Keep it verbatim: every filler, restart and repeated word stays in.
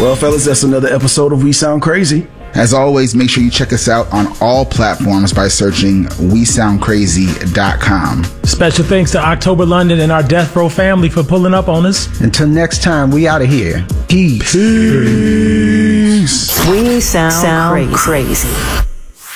Well, fellas, that's another episode of We Sound Crazy. As always, make sure you check us out on all platforms by searching we sound crazy dot com. Special thanks to October London and our Death Row family for pulling up on us. Until next time, we out of here. Peace. Peace. We sound, sound crazy. crazy.